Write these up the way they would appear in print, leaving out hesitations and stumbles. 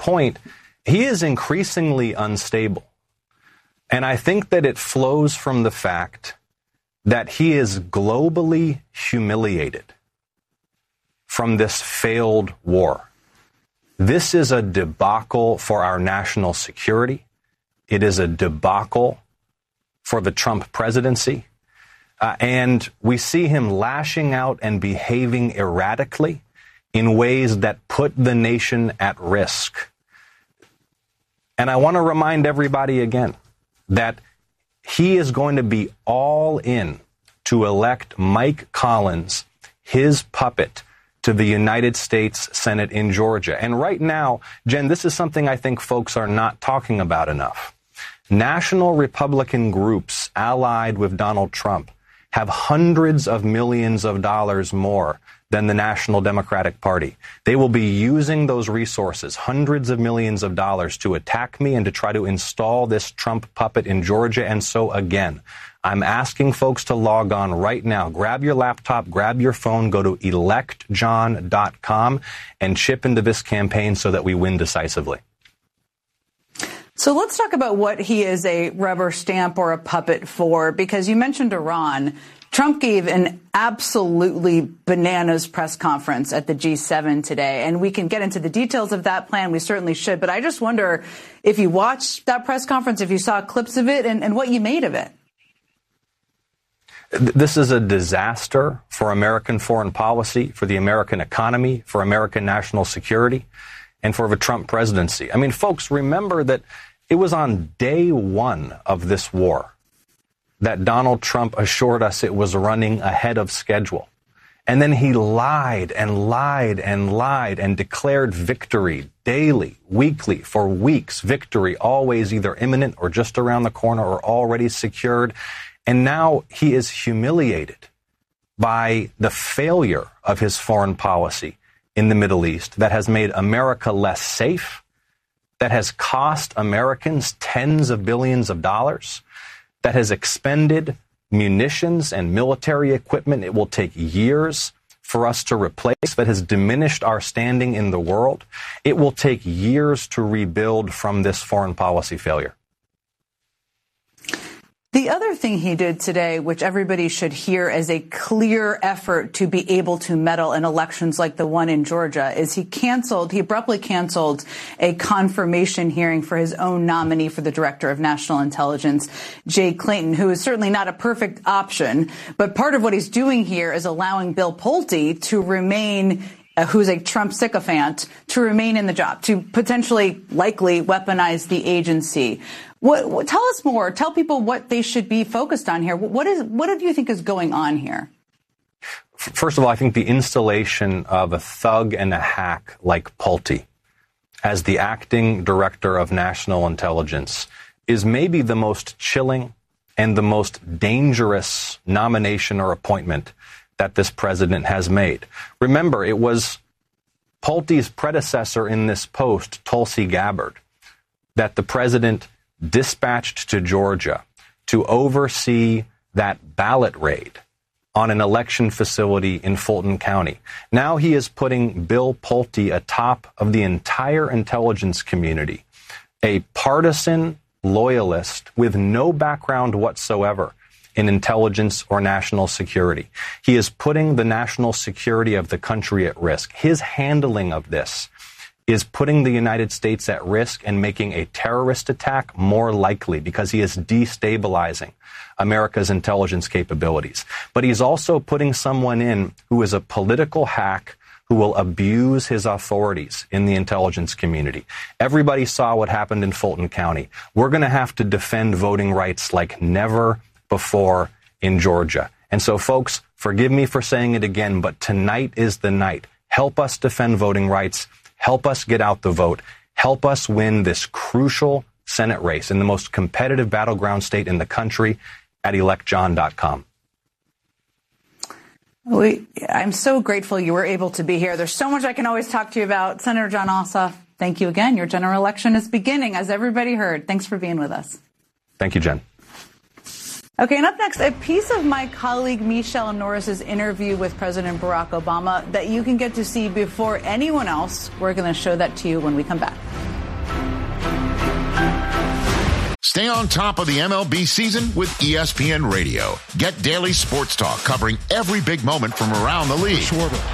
point, he is increasingly unstable. And I think that it flows from the fact that he is globally humiliated from this failed war. This is a debacle for our national security. It is a debacle for the Trump presidency. And we see him lashing out and behaving erratically in ways that put the nation at risk. And I want to remind everybody again that he is going to be all in to elect Mike Collins, his puppet, to the United States Senate in Georgia. And right now, Jen, this is something I think folks are not talking about enough. National Republican groups allied with Donald Trump have hundreds of millions of dollars more than the National Democratic Party. They will be using those resources, hundreds of millions of dollars, to attack me and to try to install this Trump puppet in Georgia. And so, again, I'm asking folks to log on right now. Grab your laptop, grab your phone, go to electjohn.com and chip into this campaign so that we win decisively. So let's talk about what he is a rubber stamp or a puppet for, because you mentioned Iran. Trump gave an absolutely bananas press conference at the G7 today, and we can get into the details of that plan. We certainly should. But I just wonder if you watched that press conference, if you saw clips of it, and what you made of it. This is a disaster for American foreign policy, for the American economy, for American national security, and for the Trump presidency. I mean, folks, remember that it was on day one of this war that Donald Trump assured us it was running ahead of schedule. And then he lied and lied and lied and declared victory daily, weekly, for weeks. Victory always either imminent or just around the corner or already secured. And now he is humiliated by the failure of his foreign policy in the Middle East that has made America less safe, that has cost Americans tens of billions of dollars, that has expended munitions and military equipment it will take years for us to replace, that has diminished our standing in the world. It will take years to rebuild from this foreign policy failure. The other thing he did today, which everybody should hear as a clear effort to be able to meddle in elections like the one in Georgia, is he abruptly canceled a confirmation hearing for his own nominee for the Director of National Intelligence, Jay Clayton, who is certainly not a perfect option. But part of what he's doing here is allowing Bill Pulte to remain who's a Trump sycophant, to remain in the job, to potentially, likely weaponize the agency. Tell us more. Tell people what they should be focused on here. What do you think is going on here? First of all, I think the installation of a thug and a hack like Pulte as the acting director of national intelligence is maybe the most chilling and the most dangerous nomination or appointment that this president has made. Remember, it was Pulte's predecessor in this post, Tulsi Gabbard, that the president dispatched to Georgia to oversee that ballot raid on an election facility in Fulton County. Now he is putting Bill Pulte atop of the entire intelligence community, a partisan loyalist with no background whatsoever in intelligence or national security. He is putting the national security of the country at risk. His handling of this is putting the United States at risk and making a terrorist attack more likely because he is destabilizing America's intelligence capabilities. But he's also putting someone in who is a political hack who will abuse his authorities in the intelligence community. Everybody saw what happened in Fulton County. We're going to have to defend voting rights like never before in Georgia. And so, folks, forgive me for saying it again, but tonight is the night. Help us defend voting rights. Help us get out the vote. Help us win this crucial Senate race in the most competitive battleground state in the country at electjohn.com. I'm so grateful you were able to be here. There's so much I can always talk to you about. Senator Jon Ossoff, thank you again. Your general election is beginning, as everybody heard. Thanks for being with us. Thank you, Jen. Okay, and up next, a piece of my colleague Michelle Norris's interview with President Barack Obama that you can get to see before anyone else. We're going to show that to you when we come back. Stay on top of the MLB season with ESPN Radio. Get daily sports talk covering every big moment from around the league.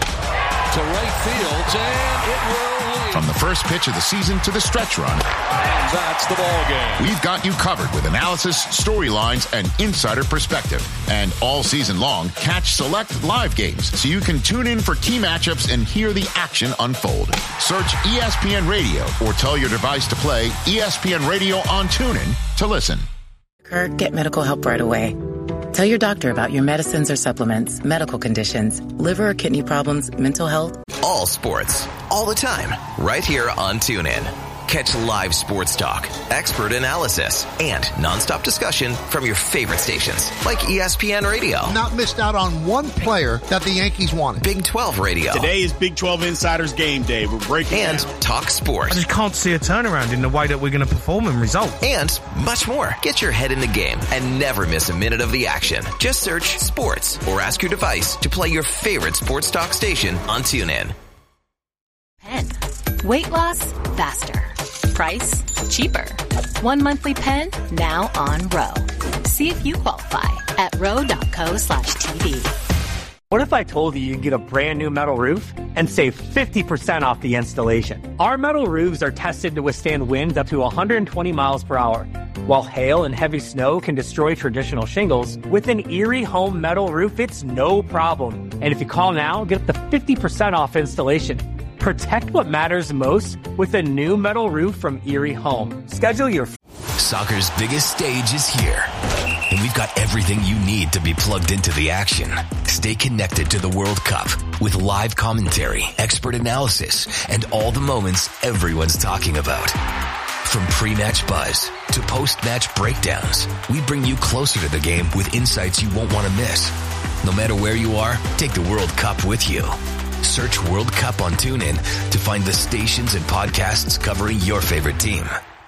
To right field, and it will leave. From the first pitch of the season to the stretch run. And that's the ball game. We've got you covered with analysis, storylines, and insider perspective. And all season long, catch select live games so you can tune in for key matchups and hear the action unfold. Search ESPN Radio or tell your device to play ESPN Radio on TuneIn to listen. Get medical help right away. Tell your doctor about your medicines or supplements, medical conditions, liver or kidney problems, mental health. All sports, all the time, right here on TuneIn. Catch live sports talk, expert analysis, and nonstop discussion from your favorite stations, like ESPN Radio. Not missed out on one player that the Yankees wanted. Big 12 Radio. Today is Big 12 Insiders Game Day. We're breaking and down. Talk sports. I just can't see a turnaround in the way that we're going to perform and result. And much more. Get your head in the game and never miss a minute of the action. Just search sports or ask your device to play your favorite sports talk station on TuneIn. Pen. Weight loss faster. Price cheaper. One monthly pen now on Ro. See if you qualify at ro.co/TV. What if I told you could get a brand new metal roof and save 50% off the installation? Our metal roofs are tested to withstand winds up to 120 miles per hour. While hail and heavy snow can destroy traditional shingles, with an Erie Home metal roof, it's no problem. And if you call now, get up to 50% off installation. Protect what matters most with a new metal roof from Erie Home. Schedule your... Soccer's biggest stage is here, and we've got everything you need to be plugged into the action. Stay connected to the World Cup with live commentary, expert analysis, and all the moments everyone's talking about. From pre-match buzz to post-match breakdowns, we bring you closer to the game with insights you won't want to miss. No matter where you are, take the World Cup with you. Search World Cup on TuneIn to find the stations and podcasts covering your favorite team.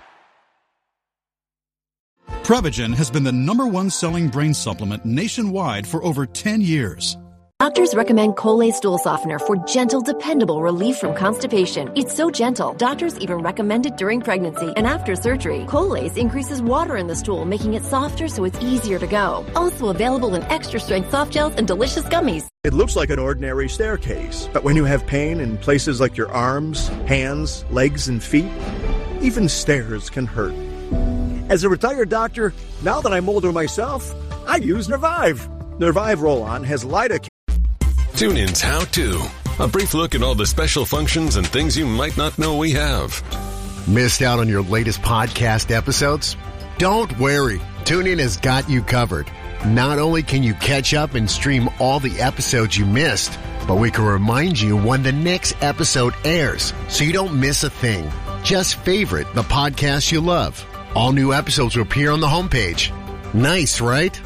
Prevagen has been the #1 selling brain supplement nationwide for over 10 years. Doctors recommend Colay Stool Softener for gentle, dependable relief from constipation. It's so gentle, doctors even recommend it during pregnancy and after surgery. Colay increases water in the stool, making it softer so it's easier to go. Also available in extra-strength soft gels and delicious gummies. It looks like an ordinary staircase, but when you have pain in places like your arms, hands, legs, and feet, even stairs can hurt. As a retired doctor, now that I'm older myself, I use Nervive. Nervive Roll-On has lidocaine. TuneIn's How To. A brief look at all the special functions and things you might not know we have. Missed out on your latest podcast episodes? Don't worry. TuneIn has got you covered. Not only can you catch up and stream all the episodes you missed, but we can remind you when the next episode airs so you don't miss a thing. Just favorite the podcast you love. All new episodes will appear on the homepage. Nice, right?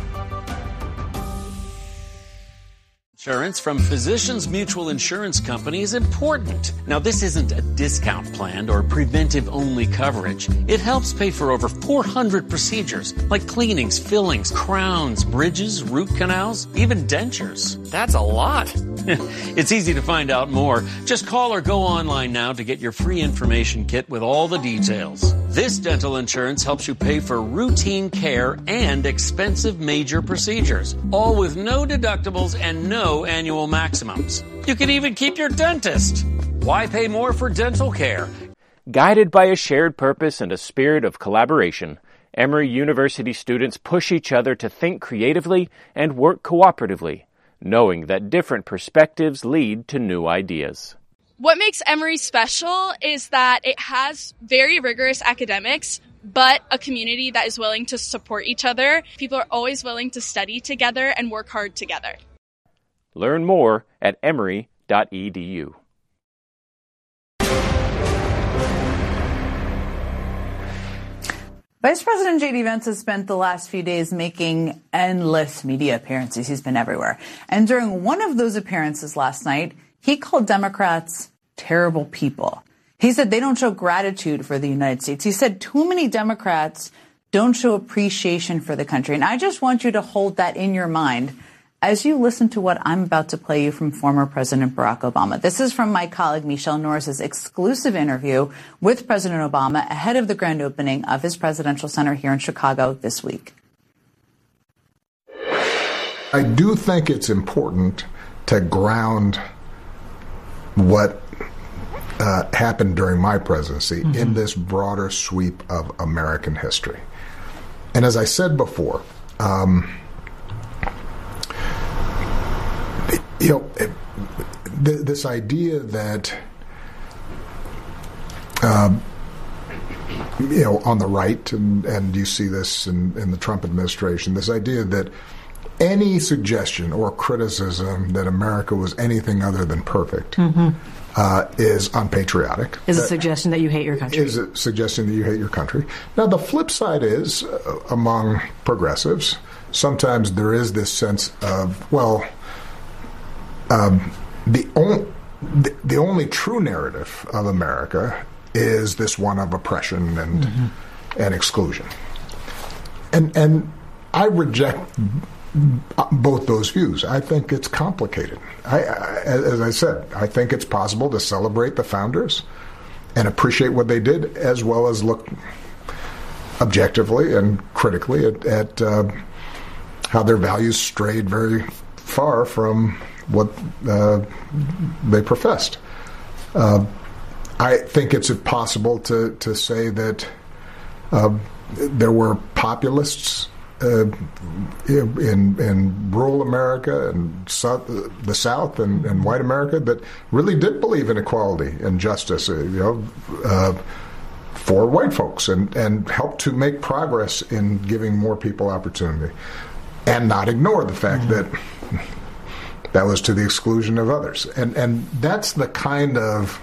Insurance from Physicians Mutual Insurance Company is important. Now, this isn't a discount plan or preventive-only coverage. It helps pay for over 400 procedures, like cleanings, fillings, crowns, bridges, root canals, even dentures. That's a lot. It's easy to find out more. Just call or go online now to get your free information kit with all the details. This dental insurance helps you pay for routine care and expensive major procedures, all with no deductibles and no annual maximums. You can even keep your dentist. Why pay more for dental care? Guided by a shared purpose and a spirit of collaboration, Emory University students push each other to think creatively and work cooperatively, knowing that different perspectives lead to new ideas. What makes Emory special is that it has very rigorous academics, but a community that is willing to support each other. People are always willing to study together and work hard together. Learn more at emory.edu. Vice President J.D. Vance has spent the last few days making endless media appearances. He's been everywhere. And during one of those appearances last night, he called Democrats terrible people. He said they don't show gratitude for the United States. He said too many Democrats don't show appreciation for the country. And I just want you to hold that in your mind as you listen to what I'm about to play you from former President Barack Obama. This is from my colleague Michelle Norris's exclusive interview with President Obama ahead of the grand opening of his presidential center here in Chicago this week. I do think it's important to ground what happened during my presidency in this broader sweep of American history. And as I said before, this idea that, on the right, and you see this in the Trump administration, this idea that any suggestion or criticism that America was anything other than perfect is unpatriotic. Is a suggestion that you hate your country. Is a suggestion that you hate your country. Now, the flip side is, among progressives, sometimes there is this sense of, well, the only true narrative of America is this one of oppression and exclusion. And I reject both those views. I think it's complicated. As I said, I think it's possible to celebrate the founders and appreciate what they did, as well as look objectively and critically at how their values strayed very far from what they professed. I think it's possible to say that there were populists in rural America and the South and white America that really did believe in equality and justice, for white folks, and helped to make progress in giving more people opportunity, and not ignore the fact that was to the exclusion of others. And that's the kind of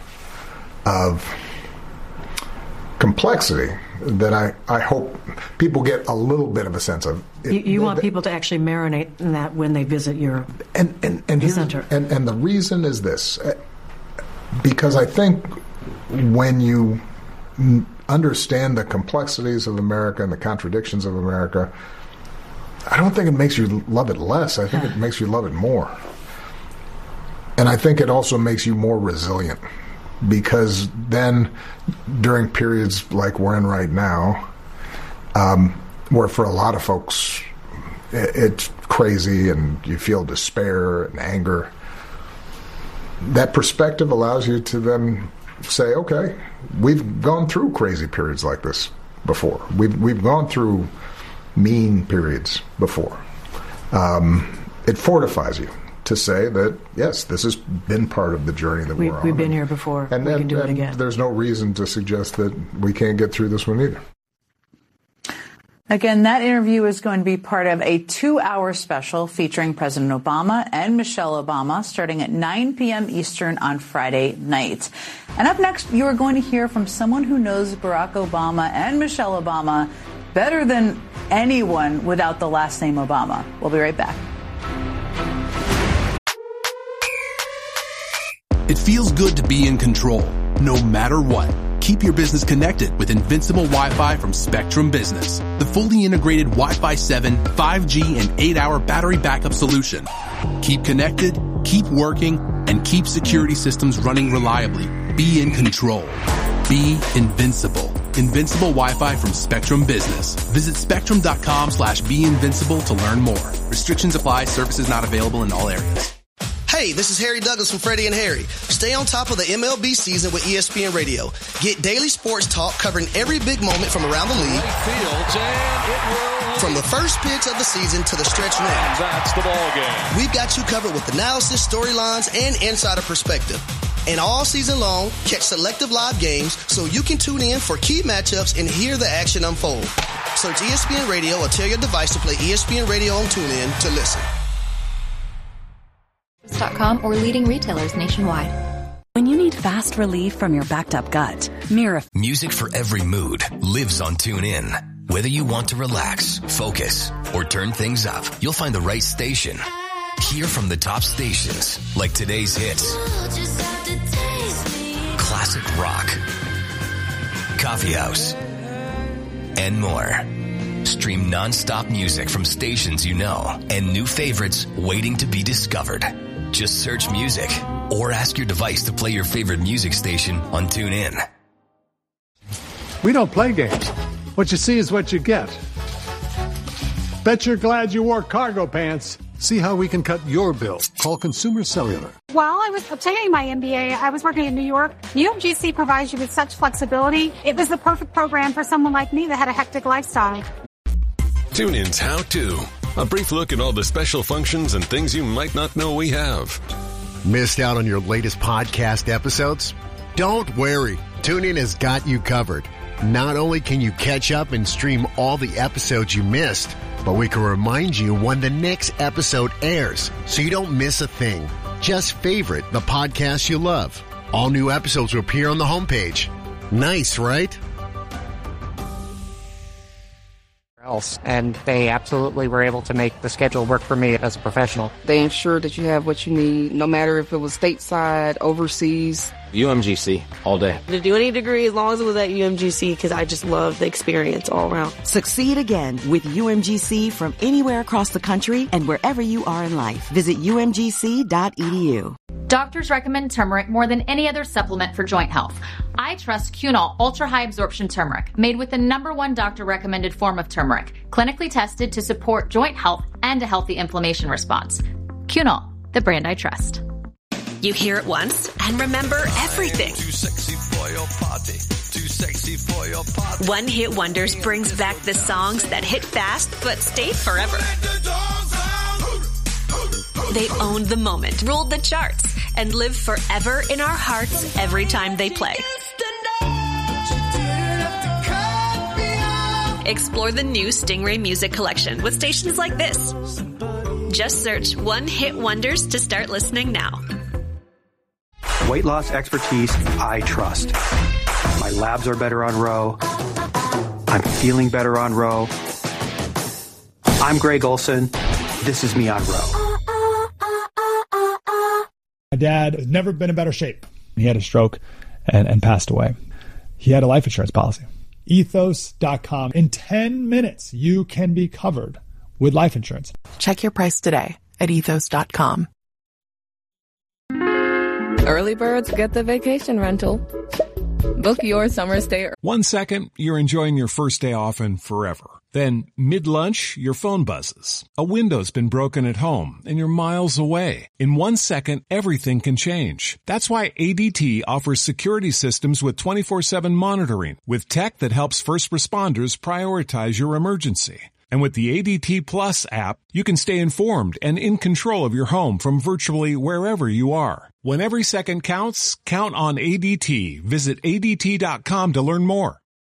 complexity that I hope people get a little bit of a sense of. You want people to actually marinate in that when they visit your center. And the reason is this, because I think when you understand the complexities of America and the contradictions of America, I don't think it makes you love it less. I think it makes you love it more. And I think it also makes you more resilient, because then during periods like we're in right now, where for a lot of folks it's crazy and you feel despair and anger, that perspective allows you to then say, okay, we've gone through crazy periods like this before. We've gone through mean periods before. It fortifies you to say that, yes, this has been part of the journey that we're on. We've been here before. And we can do it again. There's no reason to suggest that we can't get through this one either. Again, that interview is going to be part of a 2-hour special featuring President Obama and Michelle Obama starting at 9 p.m. Eastern on Friday night. And up next, you are going to hear from someone who knows Barack Obama and Michelle Obama better than anyone without the last name Obama. We'll be right back. It feels good to be in control, no matter what. Keep your business connected with Invincible Wi-Fi from Spectrum Business, the fully integrated Wi-Fi 7, 5G, and 8-hour battery backup solution. Keep connected, keep working, and keep security systems running reliably. Be in control. Be invincible. Invincible Wi-Fi from Spectrum Business. Visit spectrum.com/beinvincible to learn more. Restrictions apply. Services not available in all areas. Hey, this is Harry Douglas from Freddie and Harry. Stay on top of the MLB season with ESPN Radio. Get daily sports talk covering every big moment from around the league. From the first pitch of the season to the stretch run. That's the ball game. We've got you covered with analysis, storylines, and insider perspective. And all season long, catch selective live games so you can tune in for key matchups and hear the action unfold. Search ESPN Radio or tell your device to play ESPN Radio on TuneIn to listen. or leading retailers nationwide. When you need fast relief from your backed up gut, Mira. Music for every mood lives on TuneIn. Whether you want to relax, focus, or turn things up, you'll find the right station. Hear from the top stations like today's hits, classic rock, coffee house, and more. Stream non-stop music from stations you know and new favorites waiting to be discovered. Just search music or ask your device to play your favorite music station on TuneIn. We don't play games. What you see is what you get. Bet you're glad you wore cargo pants. See how we can cut your bill. Call Consumer Cellular. While I was obtaining my MBA, I was working in New York. UMGC provides you with such flexibility. It was the perfect program for someone like me that had a hectic lifestyle. TuneIn's How To. A brief look at all the special functions and things you might not know we have. Missed out on your latest podcast episodes? Don't worry. TuneIn has got you covered. Not only can you catch up and stream all the episodes you missed, but we can remind you when the next episode airs so you don't miss a thing. Just favorite the podcast you love. All new episodes will appear on the homepage. Nice, right? And they absolutely were able to make the schedule work for me as a professional. They ensure that you have what you need, no matter if it was stateside, overseas. UMGC all day. To do any degree as long as it was at UMGC, because I just love the experience all around. Succeed again with UMGC from anywhere across the country and wherever you are in life. Visit umgc.edu. Doctors recommend turmeric more than any other supplement for joint health. I trust Cunol Ultra High Absorption Turmeric, made with the #1 doctor recommended form of turmeric, clinically tested to support joint health and a healthy inflammation response. Cunol, the brand I trust. You hear it once and remember everything. Too sexy for your party. Too sexy for your party. One Hit Wonders brings back the songs that hit fast but stayed forever. They owned the moment, ruled the charts, and live forever in our hearts every time they play. Explore the new Stingray Music Collection with stations like this. Just search One Hit Wonders to start listening now. Weight loss expertise I trust. My labs are better on Row. I'm feeling better on Row. I'm Greg Olson. This is me on Row. My dad has never been in better shape. He had a stroke and passed away. He had a life insurance policy. Ethos.com. In 10 minutes, you can be covered with life insurance. Check your price today at ethos.com. Early birds get the vacation rental. Book your summer stay. 1 second, you're enjoying your first day off and forever. Then, mid-lunch, your phone buzzes. A window's been broken at home, and you're miles away. In 1 second, everything can change. That's why ADT offers security systems with 24/7 monitoring, with tech that helps first responders prioritize your emergency. And with the ADT Plus app, you can stay informed and in control of your home from virtually wherever you are. When every second counts, count on ADT. Visit ADT.com to learn more.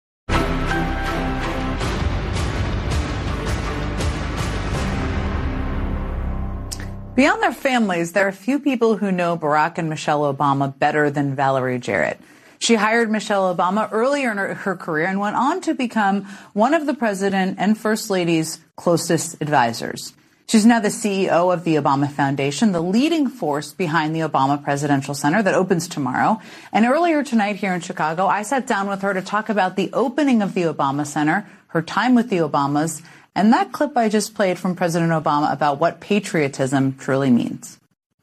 Beyond their families, there are few people who know Barack and Michelle Obama better than Valerie Jarrett. She hired Michelle Obama earlier in her career and went on to become one of the president and first lady's closest advisors. She's now the CEO of the Obama Foundation, the leading force behind the Obama Presidential Center that opens tomorrow. And earlier tonight here in Chicago, I sat down with her to talk about the opening of the Obama Center, her time with the Obamas, and that clip I just played from President Obama about what patriotism truly means.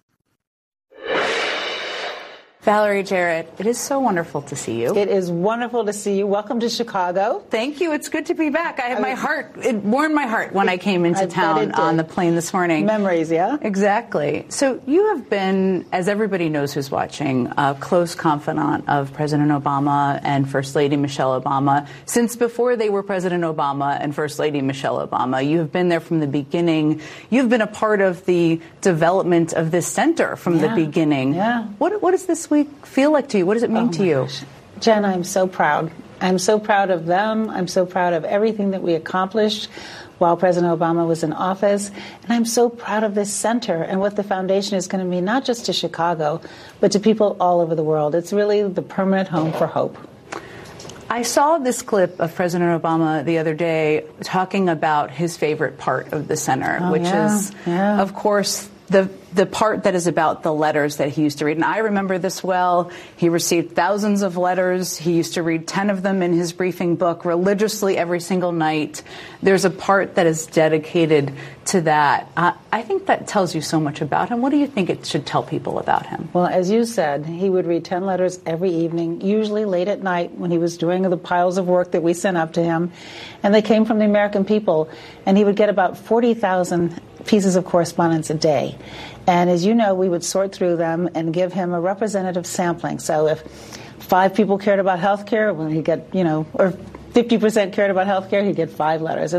Valerie Jarrett, it is so wonderful to see you. It is wonderful to see you. Welcome to Chicago. Thank you. It's good to be back. I had my heart, it warmed my heart when I came into town on the plane this morning. Memories, yeah? Exactly. So you have been, as everybody knows who's watching, a close confidant of President Obama and First Lady Michelle Obama since before they were President Obama and First Lady Michelle Obama. You have been there from the beginning. You've been a part of the development of this center from the beginning. Yeah. What does this week feel like to you? What does it mean to you? Gosh. Jen, I'm so proud. I'm so proud of them. I'm so proud of everything that we accomplished while President Obama was in office. And I'm so proud of this center and what the foundation is going to mean, not just to Chicago, but to people all over the world. It's really the permanent home for hope. I saw this clip of President Obama the other day talking about his favorite part of the center, which is, of course, the the part that is about the letters that he used to read. And I remember this well. He received thousands of letters. He used to read 10 of them in his briefing book religiously every single night. There's a part that is dedicated to that. I think that tells you so much about him. What do you think it should tell people about him? Well, as you said, he would read 10 letters every evening, usually late at night when he was doing the piles of work that we sent up to him. And they came from the American people. And he would get about 40,000 pieces of correspondence a day. And as you know, we would sort through them and give him a representative sampling. So if 5 people cared about health care, well, he'd get, or 50% cared about health care, he'd get 5 letters.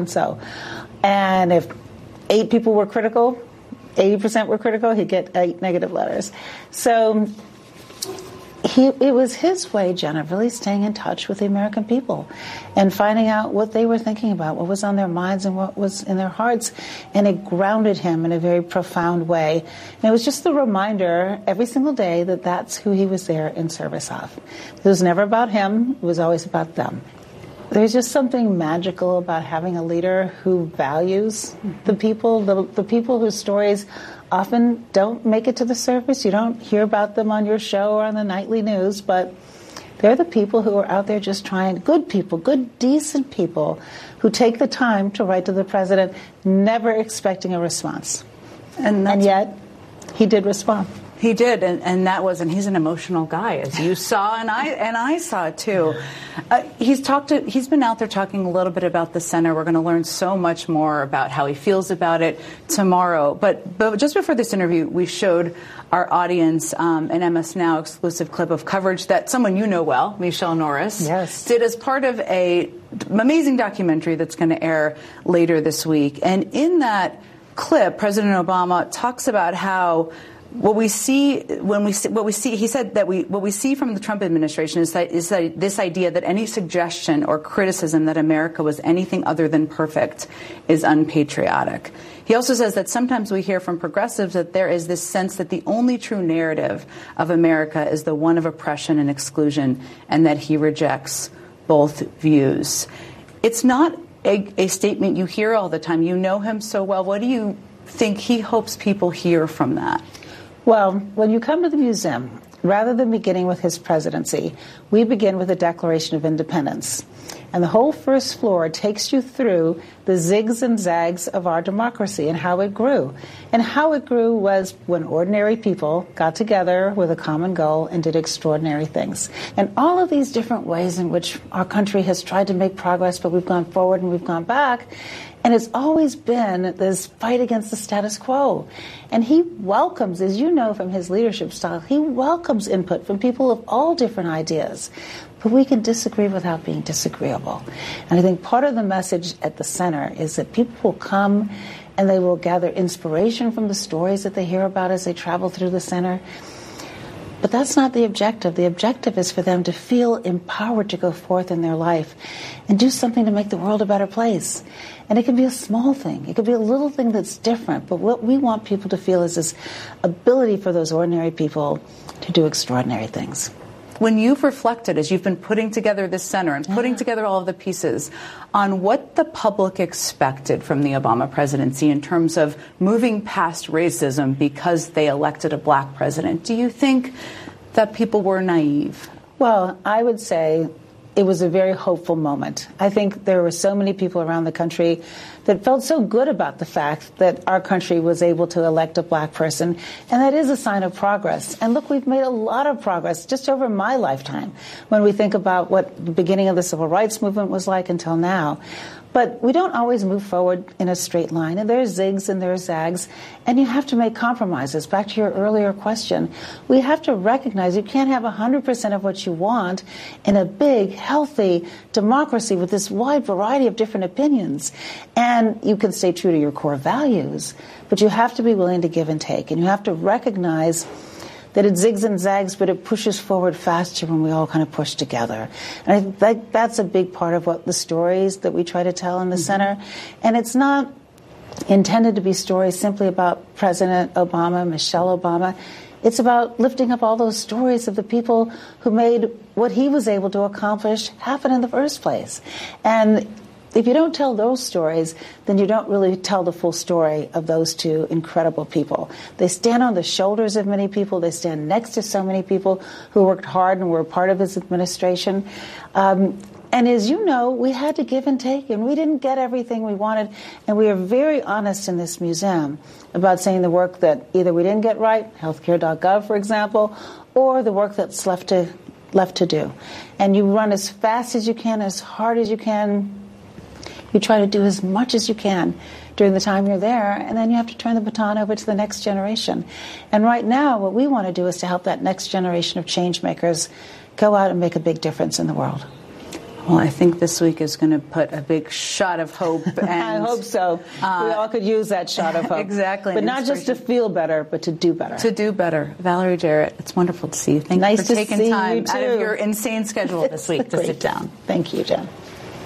And if 8 people were critical, 80% were critical, he'd get 8 negative letters. So it was his way, Jen, of really staying in touch with the American people and finding out what they were thinking about, what was on their minds and what was in their hearts. And it grounded him in a very profound way. And it was just the reminder every single day that that's who he was there in service of. It was never about him. It was always about them. There's just something magical about having a leader who values the people, the people whose stories often don't make it to the surface. You don't hear about them on your show or on the nightly news, but they're the people who are out there just trying, good people, good, decent people, who take the time to write to the president, never expecting a response. And yet, he did respond. He did, and that was, and he's an emotional guy, as you saw, and I saw it too. He's been out there talking a little bit about the center. We're going to learn so much more about how he feels about it tomorrow. But just before this interview, we showed our audience an MS Now exclusive clip of coverage that someone you know well, Michelle Norris, did as part of an amazing documentary that's going to air later this week. And in that clip, President Obama talks about how he said that what we see from the Trump administration is that this idea that any suggestion or criticism that America was anything other than perfect is unpatriotic. He also says that sometimes we hear from progressives that there is this sense that the only true narrative of America is the one of oppression and exclusion, and that he rejects both views. It's not a statement you hear all the time. You know him so well. What do you think he hopes people hear from that? Well, when you come to the museum, rather than beginning with his presidency, we begin with the Declaration of Independence. And the whole first floor takes you through the zigs and zags of our democracy and how it grew. And how it grew was when ordinary people got together with a common goal and did extraordinary things. And all of these different ways in which our country has tried to make progress, but we've gone forward and we've gone back. And it's always been this fight against the status quo. And he welcomes, as you know from his leadership style, he welcomes input from people of all different ideas. But we can disagree without being disagreeable. And I think part of the message at the center is that people will come and they will gather inspiration from the stories that they hear about as they travel through the center. But that's not the objective. The objective is for them to feel empowered to go forth in their life and do something to make the world a better place. And it can be a small thing. It could be a little thing that's different. But what we want people to feel is this ability for those ordinary people to do extraordinary things. When you've reflected, as you've been putting together this center and putting together all of the pieces, on what the public expected from the Obama presidency in terms of moving past racism because they elected a black president, do you think that people were naive? Well, I would say it was a very hopeful moment. I think there were so many people around the country that felt so good about the fact that our country was able to elect a black person, and that is a sign of progress. And look, we've made a lot of progress just over my lifetime when we think about what the beginning of the civil rights movement was like until now. But we don't always move forward in a straight line, and there's zigs and there's zags, and you have to make compromises. Back to your earlier question, we have to recognize you can't have 100% of what you want in a big, healthy democracy with this wide variety of different opinions. And you can stay true to your core values, but you have to be willing to give and take, and you have to recognize that it zigs and zags, but it pushes forward faster when we all kind of push together. And I think that's a big part of what the stories that we try to tell in the center. And it's not intended to be stories simply about President Obama, Michelle Obama. It's about lifting up all those stories of the people who made what he was able to accomplish happen in the first place. And If you don't tell those stories, then you don't really tell the full story of those two incredible people. They stand on the shoulders of many people. They stand next to so many people who worked hard and were a part of his administration. And as you know, we had to give and take, and we didn't get everything we wanted. And we are very honest in this museum about saying the work that either we didn't get right, healthcare.gov, for example, or the work that's left to do. And you run as fast as you can, as hard as you can. You try to do as much as you can during the time you're there, and then you have to turn the baton over to the next generation. And right now, what we want to do is to help that next generation of change makers go out and make a big difference in the world. Well, I think this week is going to put a big shot of hope. And, I hope so. We all could use that shot of hope. Exactly. But not just to feel better, but to do better. To do better. Valerie Jarrett, it's wonderful to see you. Thank you for taking time out of your insane schedule this week to sit down. Thank you, Jen.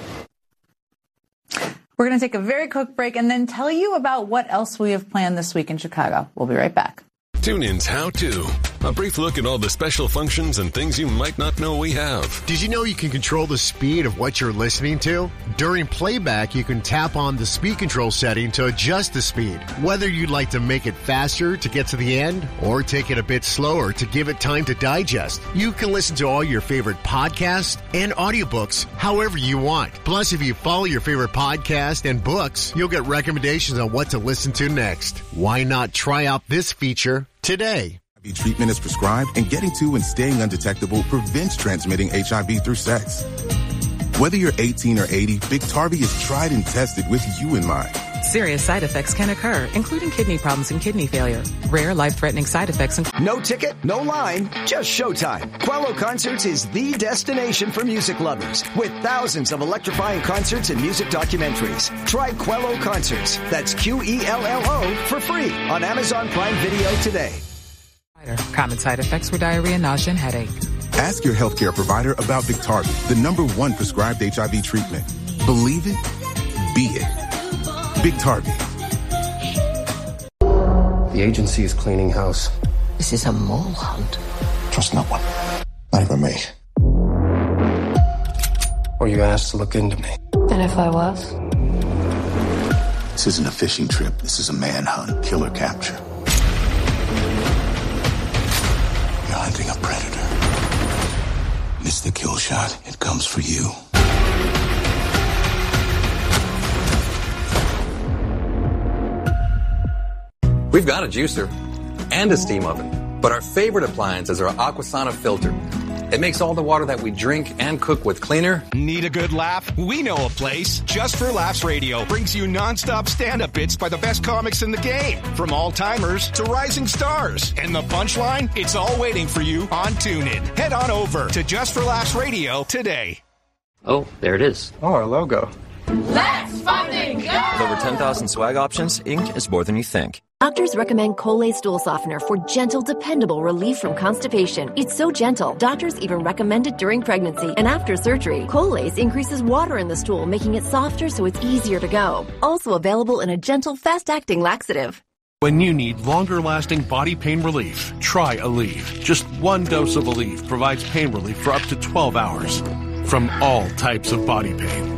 We're going to take a very quick break and then tell you about what else we have planned this week in Chicago. We'll be right back. TuneIn's How To. A brief look at all the special functions and things you might not know we have. Did you know you can control the speed of what you're listening to? During playback, you can tap on the speed control setting to adjust the speed. Whether you'd like to make it faster to get to the end or take it a bit slower to give it time to digest, you can listen to all your favorite podcasts and audiobooks however you want. Plus, if you follow your favorite podcast and books, you'll get recommendations on what to listen to next. Why not try out this feature today? HIV treatment is prescribed, and getting to and staying undetectable prevents transmitting HIV through sex. Whether you're 18 or 80, Biktarvy is tried and tested with you in mind. Serious side effects can occur, including kidney problems and kidney failure. Rare life-threatening side effects. No ticket, no line, just showtime. Quello Concerts is the destination for music lovers, with thousands of electrifying concerts and music documentaries. Try Quello Concerts. That's QELLO for free on Amazon Prime Video today. Common side effects were diarrhea, nausea, and headache. Ask your healthcare provider about Biktarvy, the #1 prescribed HIV treatment. Believe it, be it. Biktarvy. The agency is cleaning house. This is a mole hunt. Trust no one. Not even me. Or you asked to look into me. And if I was? This isn't a fishing trip. This is a manhunt, killer capture. You're hunting a predator. Miss the kill shot. It comes for you. We've got a juicer and a steam oven, but our favorite appliance is our Aquasana filter. It makes all the water that we drink and cook with cleaner. Need a good laugh? We know a place. Just for Laughs Radio brings you nonstop stand-up bits by the best comics in the game, from all-timers to rising stars. And the punchline? It's all waiting for you on TuneIn. Head on over to Just for Laughs Radio today. Oh, there it is. Oh, our logo. Let's fucking go! With over 10,000 swag options, ink is more than you think. Doctors recommend Colay Stool Softener for gentle, dependable relief from constipation. It's so gentle, doctors even recommend it during pregnancy and after surgery. Colay's increases water in the stool, making it softer so it's easier to go. Also available in a gentle, fast-acting laxative. When you need longer-lasting body pain relief, try Aleve. Just one dose of Aleve provides pain relief for up to 12 hours from all types of body pain.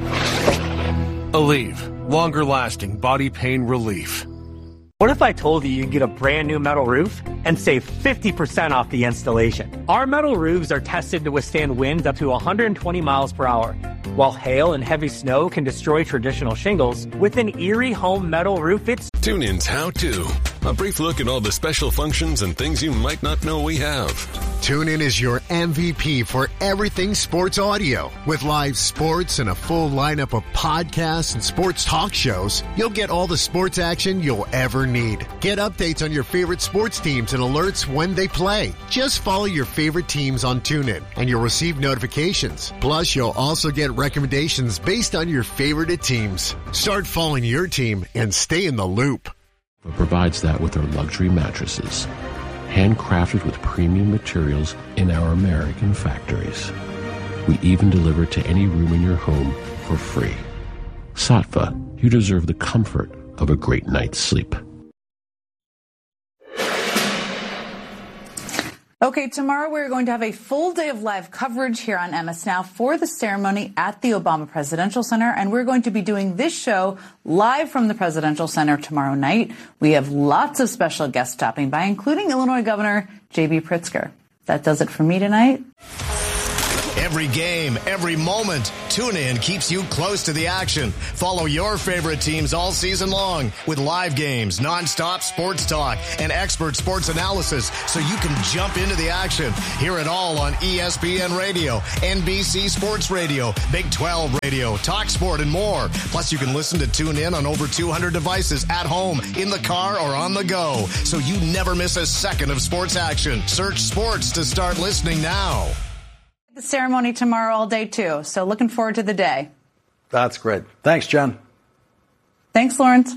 Aleve, longer-lasting body pain relief. What if I told you could get a brand new metal roof and save 50% off the installation? Our metal roofs are tested to withstand winds up to 120 miles per hour. While hail and heavy snow can destroy traditional shingles, with an Erie Home metal roof, it's... TuneIn's How To. A brief look at all the special functions and things you might not know we have. TuneIn is your MVP for everything sports audio. With live sports and a full lineup of podcasts and sports talk shows, you'll get all the sports action you'll ever need. Get updates on your favorite sports teams and alerts when they play. Just follow your favorite teams on TuneIn and you'll receive notifications. Plus, you'll also get recommendations based on your favorite teams. Start following your team and stay in the loop. It provides that with our luxury mattresses, handcrafted with premium materials in our American factories. We even deliver to any room in your home for free. Saatva, you deserve the comfort of a great night's sleep. Okay, tomorrow we're going to have a full day of live coverage here on MS Now for the ceremony at the Obama Presidential Center, and we're going to be doing this show live from the Presidential Center tomorrow night. We have lots of special guests stopping by, including Illinois Governor J.B. Pritzker. That does it for me tonight. Every game, every moment, TuneIn keeps you close to the action. Follow your favorite teams all season long with live games, nonstop sports talk, and expert sports analysis so you can jump into the action. Hear it all on ESPN Radio, NBC Sports Radio, Big 12 Radio, Talk Sport, and more. Plus, you can listen to TuneIn on over 200 devices at home, in the car, or on the go, so you never miss a second of sports action. Search sports to start listening now. The ceremony tomorrow all day, too. So looking forward to the day. That's great. Thanks, Jen. Thanks, Lawrence.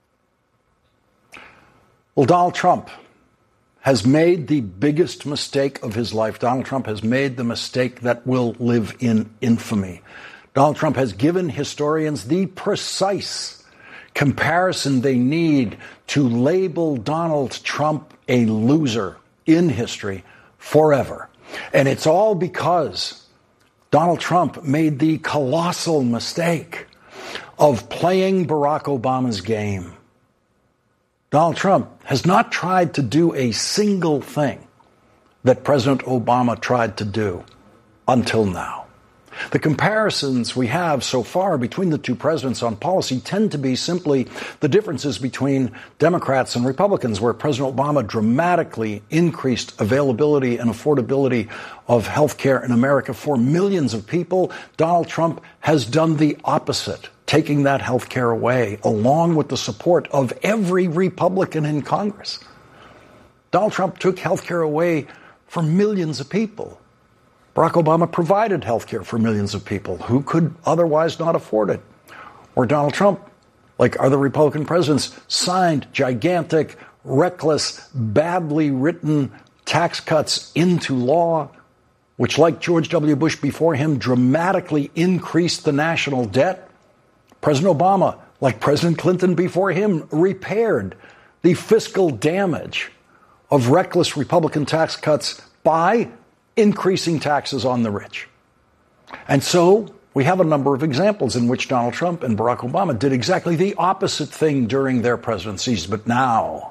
Well, Donald Trump has made the biggest mistake of his life. Donald Trump has made the mistake that will live in infamy. Donald Trump has given historians the precise comparison they need to label Donald Trump a loser in history forever. And it's all because Donald Trump made the colossal mistake of playing Barack Obama's game. Donald Trump has not tried to do a single thing that President Obama tried to do until now. The comparisons we have so far between the two presidents on policy tend to be simply the differences between Democrats and Republicans, where President Obama dramatically increased availability and affordability of health care in America for millions of people. Donald Trump has done the opposite, taking that health care away, along with the support of every Republican in Congress. Donald Trump took health care away for millions of people. Barack Obama provided health care for millions of people who could otherwise not afford it. Or Donald Trump, like other Republican presidents, signed gigantic, reckless, badly written tax cuts into law, which, like George W. Bush before him, dramatically increased the national debt. President Obama, like President Clinton before him, repaired the fiscal damage of reckless Republican tax cuts by increasing taxes on the rich. And so we have a number of examples in which Donald Trump and Barack Obama did exactly the opposite thing during their presidencies. But now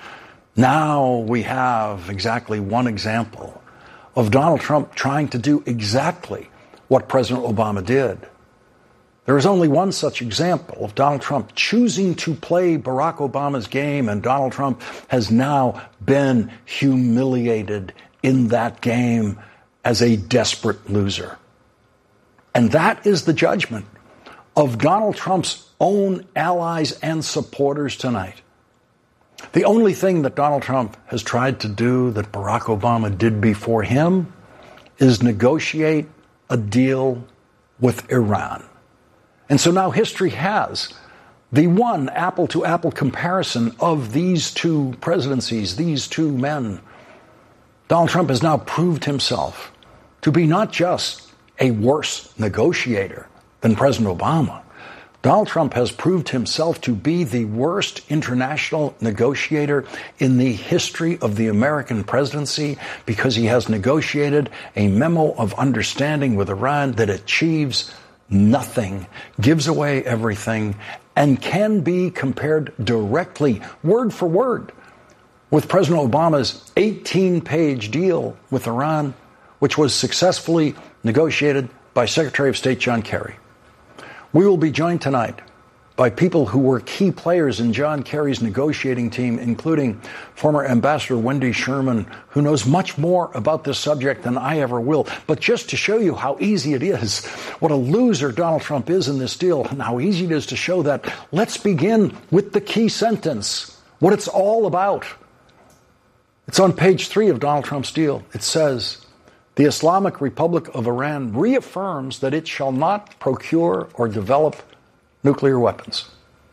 we have exactly one example of Donald Trump trying to do exactly what President Obama did. There is only one such example of Donald Trump choosing to play Barack Obama's game, and Donald Trump has now been humiliated in that game as a desperate loser. And that is the judgment of Donald Trump's own allies and supporters tonight. The only thing that Donald Trump has tried to do that Barack Obama did before him is negotiate a deal with Iran. And so now history has the one apple-to-apple comparison of these two presidencies, these two men. Donald Trump has now proved himself to be not just a worse negotiator than President Obama. Donald Trump has proved himself to be the worst international negotiator in the history of the American presidency, because he has negotiated a memo of understanding with Iran that achieves nothing, gives away everything, and can be compared directly, word for word, with President Obama's 18-page deal with Iran, which was successfully negotiated by Secretary of State John Kerry. We will be joined tonight by people who were key players in John Kerry's negotiating team, including former Ambassador Wendy Sherman, who knows much more about this subject than I ever will. But just to show you how easy it is, what a loser Donald Trump is in this deal, and how easy it is to show that, let's begin with the key sentence, what it's all about. It's on page 3 of Donald Trump's deal. It says, the Islamic Republic of Iran reaffirms that it shall not procure or develop nuclear weapons.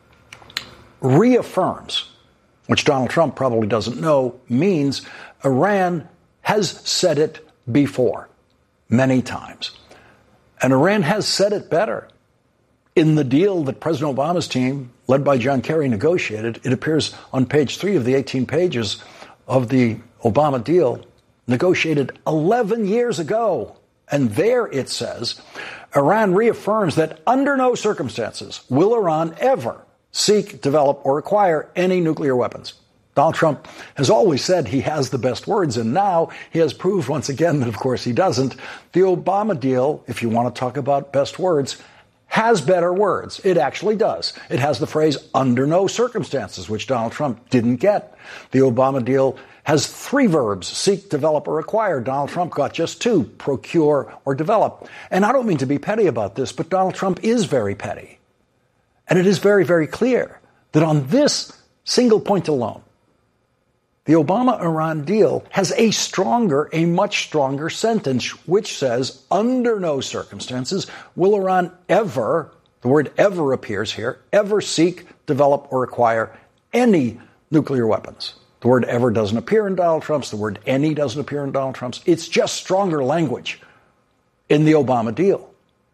Reaffirms, which Donald Trump probably doesn't know, means Iran has said it before, many times. And Iran has said it better. In the deal that President Obama's team, led by John Kerry, negotiated, it appears on page 3 of the 18 pages of the Obama deal, negotiated 11 years ago. And there it says, Iran reaffirms that under no circumstances will Iran ever seek, develop, or acquire any nuclear weapons. Donald Trump has always said he has the best words, and now he has proved once again that, of course, he doesn't. The Obama deal, if you want to talk about best words, has better words. It actually does. It has the phrase under no circumstances, which Donald Trump didn't get. The Obama deal has 3 verbs, seek, develop, or acquire. Donald Trump got just 2, procure or develop. And I don't mean to be petty about this, but Donald Trump is very petty. And it is very, very clear that on this single point alone, the Obama-Iran deal has a much stronger sentence, which says, under no circumstances will Iran ever, the word ever appears here, ever seek, develop, or acquire any nuclear weapons. The word ever doesn't appear in Donald Trump's. The word any doesn't appear in Donald Trump's. It's just stronger language in the Obama deal.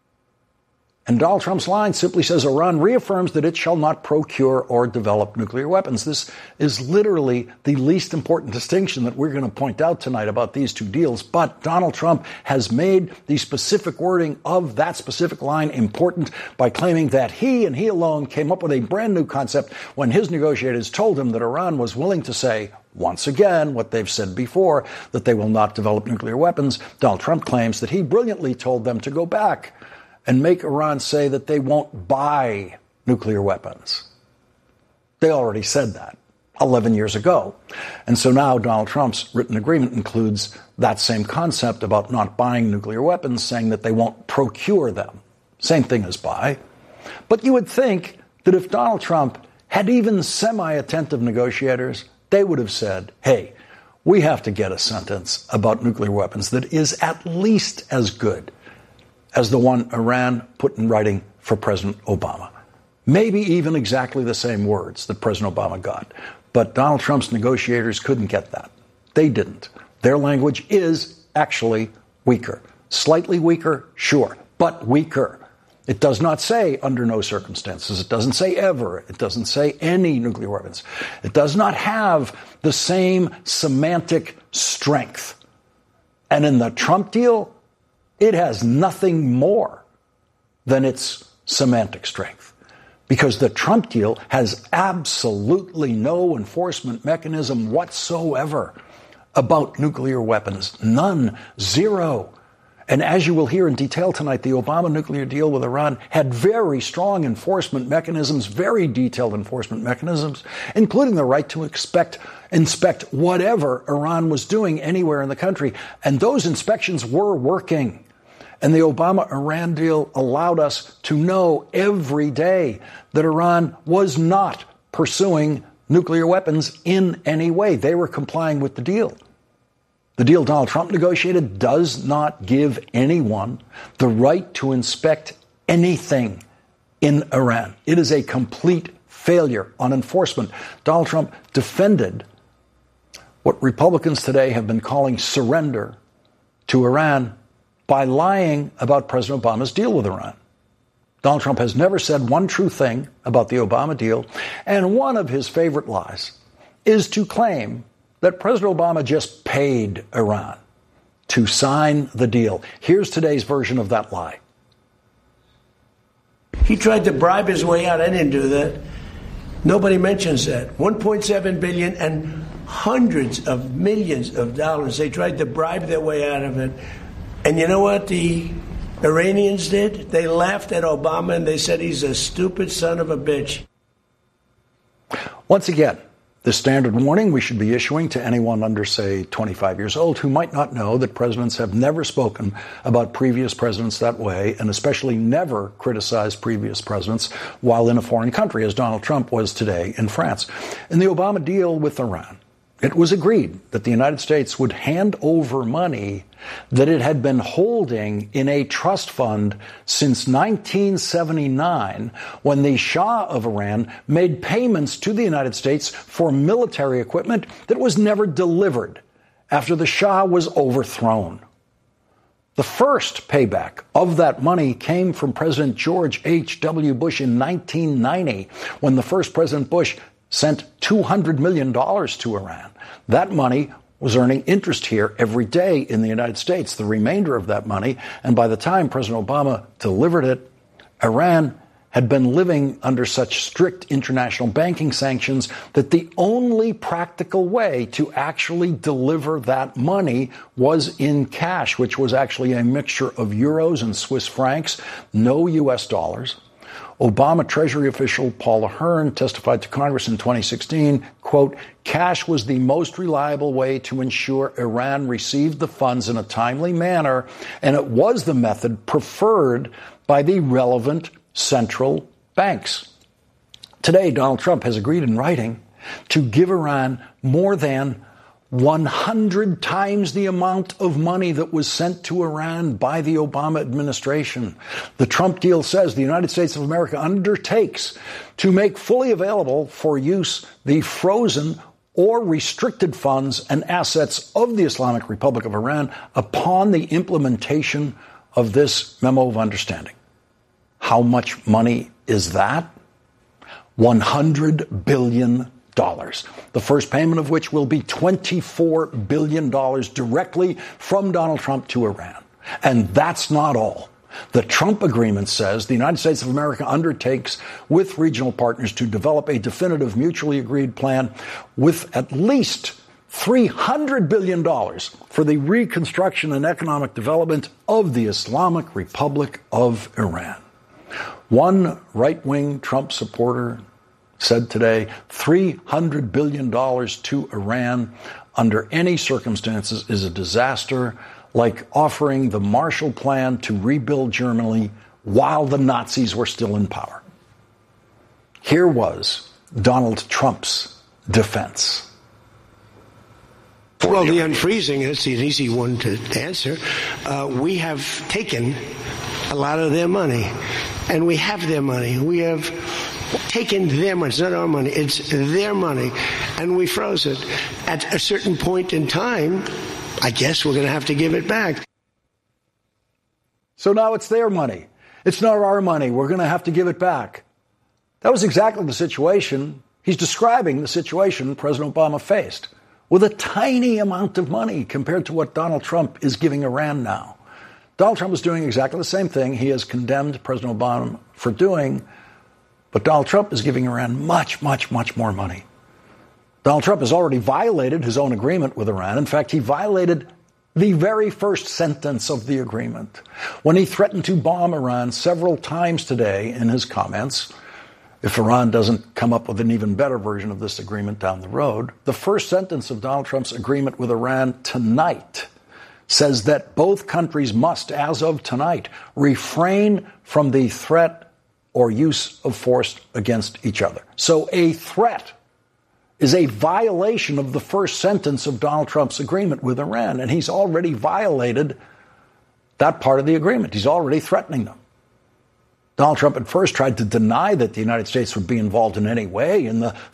And Donald Trump's line simply says Iran reaffirms that it shall not procure or develop nuclear weapons. This is literally the least important distinction that we're going to point out tonight about these 2 deals. But Donald Trump has made the specific wording of that specific line important by claiming that he and he alone came up with a brand new concept when his negotiators told him that Iran was willing to say, once again, what they've said before, that they will not develop nuclear weapons. Donald Trump claims that he brilliantly told them to go back and make Iran say that they won't buy nuclear weapons. They already said that 11 years ago. And so now Donald Trump's written agreement includes that same concept about not buying nuclear weapons, saying that they won't procure them. Same thing as buy. But you would think that if Donald Trump had even semi-attentive negotiators, they would have said, hey, we have to get a sentence about nuclear weapons that is at least as good as the one Iran put in writing for President Obama. Maybe even exactly the same words that President Obama got. But Donald Trump's negotiators couldn't get that. They didn't. Their language is actually weaker. Slightly weaker, sure, but weaker. It does not say under no circumstances. It doesn't say ever. It doesn't say any nuclear weapons. It does not have the same semantic strength. And in the Trump deal, it has nothing more than its semantic strength, because the Trump deal has absolutely no enforcement mechanism whatsoever about nuclear weapons. None. Zero. And as you will hear in detail tonight, the Obama nuclear deal with Iran had very strong enforcement mechanisms, very detailed enforcement mechanisms, including the right to inspect whatever Iran was doing anywhere in the country. And those inspections were working. And the Obama-Iran deal allowed us to know every day that Iran was not pursuing nuclear weapons in any way. They were complying with the deal. The deal Donald Trump negotiated does not give anyone the right to inspect anything in Iran. It is a complete failure on enforcement. Donald Trump defended what Republicans today have been calling surrender to Iran by lying about President Obama's deal with Iran. Donald Trump has never said one true thing about the Obama deal, and one of his favorite lies is to claim that President Obama just paid Iran to sign the deal. Here's today's version of that lie. He tried to bribe his way out. I didn't do that. Nobody mentions that. $1.7 billion and hundreds of millions of dollars. They tried to bribe their way out of it. And you know what the Iranians did? They laughed at Obama and they said he's a stupid son of a bitch. Once again, the standard warning we should be issuing to anyone under, say, 25 years old who might not know that presidents have never spoken about previous presidents that way, and especially never criticized previous presidents while in a foreign country, as Donald Trump was today in France. In the Obama deal with Iran, it was agreed that the United States would hand over money that it had been holding in a trust fund since 1979, when the Shah of Iran made payments to the United States for military equipment that was never delivered after the Shah was overthrown. The first payback of that money came from President George H.W. Bush in 1990, when the first President Bush sent $200 million to Iran. That money was earning interest here every day in the United States, the remainder of that money. And by the time President Obama delivered it, Iran had been living under such strict international banking sanctions that the only practical way to actually deliver that money was in cash, which was actually a mixture of euros and Swiss francs, no U.S. dollars. Obama Treasury official Paul Ahern testified to Congress in 2016, quote, cash was the most reliable way to ensure Iran received the funds in a timely manner, and it was the method preferred by the relevant central banks. Today, Donald Trump has agreed in writing to give Iran more than 100 times the amount of money that was sent to Iran by the Obama administration. The Trump deal says the United States of America undertakes to make fully available for use the frozen or restricted funds and assets of the Islamic Republic of Iran upon the implementation of this memo of understanding. How much money is that? $100 billion. The first payment of which will be $24 billion directly from Donald Trump to Iran. And that's not all. The Trump agreement says the United States of America undertakes with regional partners to develop a definitive mutually agreed plan with at least $300 billion for the reconstruction and economic development of the Islamic Republic of Iran. One right-wing Trump supporter said today, $300 billion to Iran under any circumstances is a disaster, like offering the Marshall Plan to rebuild Germany while the Nazis were still in power. Here was Donald Trump's defense. Well, the unfreezing is an easy one to answer. We have taken a lot of their money, and we have their money. We have taken their money. It's not our money. It's their money. And we froze it. At a certain point in time, I guess we're going to have to give it back. So now it's their money. It's not our money. We're going to have to give it back. That was exactly the situation. He's describing the situation President Obama faced with a tiny amount of money compared to what Donald Trump is giving Iran now. Donald Trump is doing exactly the same thing he has condemned President Obama for doing, but Donald Trump is giving Iran much, much, much more money. Donald Trump has already violated his own agreement with Iran. In fact, he violated the very first sentence of the agreement when he threatened to bomb Iran several times today in his comments. If Iran doesn't come up with an even better version of this agreement down the road, the first sentence of Donald Trump's agreement with Iran tonight says that both countries must, as of tonight, refrain from the threat or use of force against each other. So a threat is a violation of the first sentence of Donald Trump's agreement with Iran, and he's already violated that part of the agreement. He's already threatening them. Donald Trump at first tried to deny that the United States would be involved in any way in the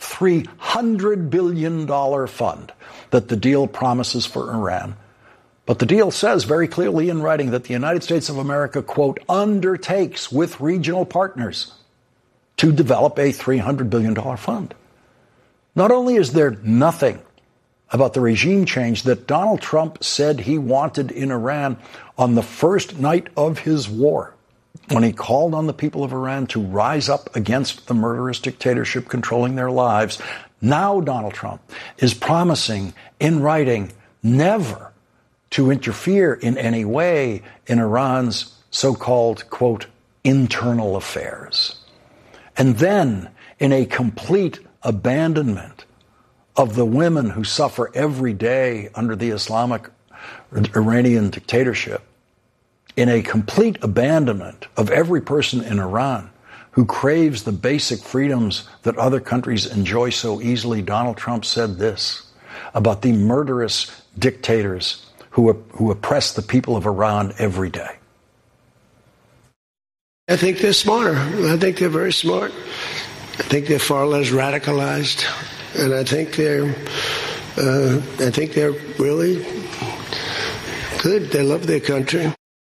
$300 billion fund that the deal promises for Iran. But the deal says very clearly in writing that the United States of America, quote, undertakes with regional partners to develop a $300 billion fund. Not only is there nothing about the regime change that Donald Trump said he wanted in Iran on the first night of his war, when he called on the people of Iran to rise up against the murderous dictatorship controlling their lives, now Donald Trump is promising in writing never to interfere in any way in Iran's so-called, quote, internal affairs. And then, in a complete abandonment of the women who suffer every day under the Islamic Iranian dictatorship, in a complete abandonment of every person in Iran who craves the basic freedoms that other countries enjoy so easily, Donald Trump said this about the murderous dictators who oppress the people of Iran every day. I think they're smarter. I think they're very smart. I think they're far less radicalized, and I think they're really good. They love their country.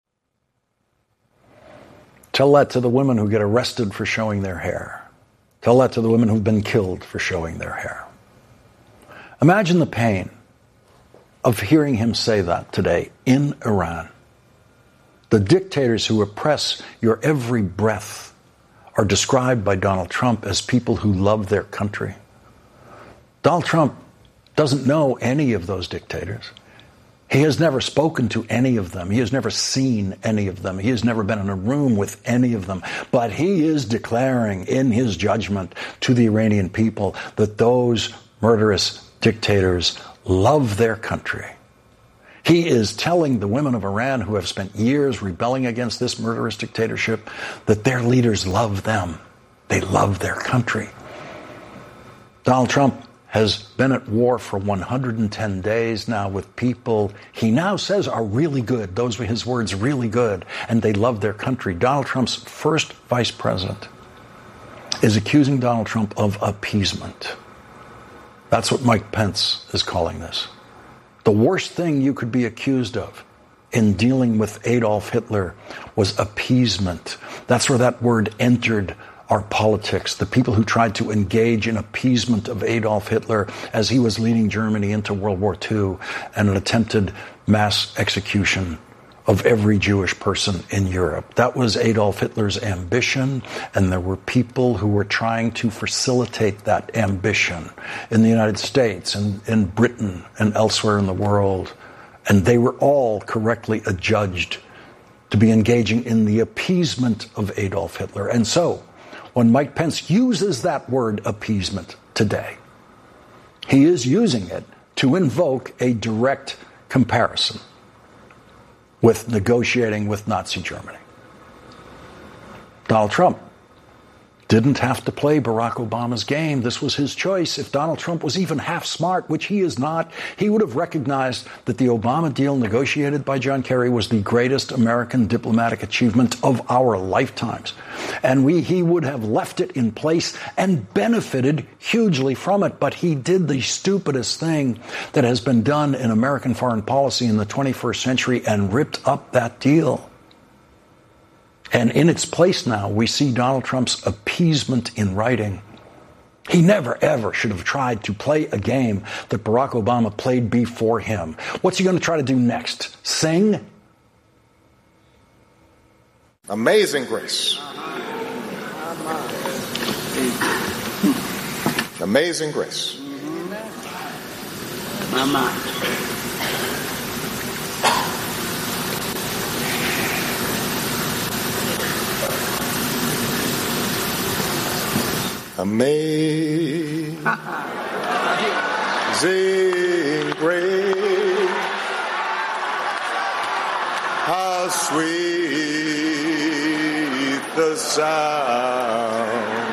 Tell that to the women who get arrested for showing their hair. Tell that to the women who've been killed for showing their hair. Imagine the pain of hearing him say that today in Iran. The dictators who oppress your every breath are described by Donald Trump as people who love their country. Donald Trump doesn't know any of those dictators. He has never spoken to any of them. He has never seen any of them. He has never been in a room with any of them. But he is declaring in his judgment to the Iranian people that those murderous dictators love their country. He is telling the women of Iran who have spent years rebelling against this murderous dictatorship that their leaders love them. They love their country. Donald Trump has been at war for 110 days now with people he now says are really good. Those were his words, really good. And they love their country. Donald Trump's first vice president is accusing Donald Trump of appeasement. That's what Mike Pence is calling this. The worst thing you could be accused of in dealing with Adolf Hitler was appeasement. That's where that word entered our politics. The people who tried to engage in appeasement of Adolf Hitler as he was leading Germany into World War II and an attempted mass execution of every Jewish person in Europe. That was Adolf Hitler's ambition, and there were people who were trying to facilitate that ambition in the United States and in Britain and elsewhere in the world. And they were all correctly adjudged to be engaging in the appeasement of Adolf Hitler. And so, when Mike Pence uses that word appeasement today, he is using it to invoke a direct comparison with negotiating with Nazi Germany. Donald Trump didn't have to play Barack Obama's game. This was his choice. If Donald Trump was even half smart, which he is not, he would have recognized that the Obama deal negotiated by John Kerry was the greatest American diplomatic achievement of our lifetimes. And he would have left it in place and benefited hugely from it. But he did the stupidest thing that has been done in American foreign policy in the 21st century and ripped up that deal. And in its place now, we see Donald Trump's appeasement in writing. He never, ever should have tried to play a game that Barack Obama played before him. What's he going to try to do next? Sing? Amazing Grace. Amazing Grace. Amazing grace, how sweet the sound